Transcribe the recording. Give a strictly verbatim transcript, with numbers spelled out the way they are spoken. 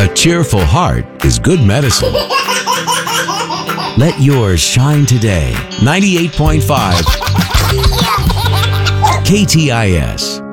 A cheerful heart is good medicine. Let yours shine today. ninety-eight point five K T I S.